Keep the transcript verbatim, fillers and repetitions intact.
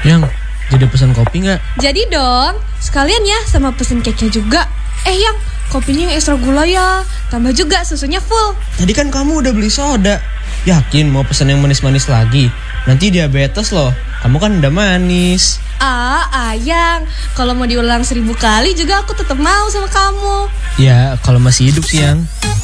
Yang, jadi pesan kopi nggak? Jadi dong, sekalian ya sama pesen cake-nya juga. Eh Yang, kopinya yang ekstra gula ya. Tambah juga susunya full. Tadi kan kamu udah beli soda. Yakin mau pesan yang manis-manis lagi? Nanti diabetes loh. Kamu kan udah manis. Ah, Ayang, kalau mau diulang seribu kali juga aku tetap mau sama kamu. Ya, kalau masih hidup sih, Yang.